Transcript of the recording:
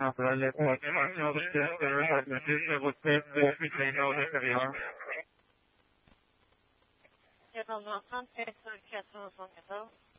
hablarle por teléfono, decirle usted de mi seno exterior. General Northland, 8 Turkey, 2 1 Echo.